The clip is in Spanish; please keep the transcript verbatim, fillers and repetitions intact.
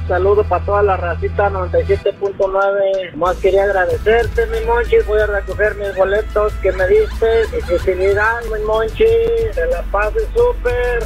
saludo para toda la racita noventa y siete punto nueve. Más quería agradecerte, mi Monchi. Voy a recoger mis boletos que me diste. Y felicidad, mi Monchi. Te la pases súper.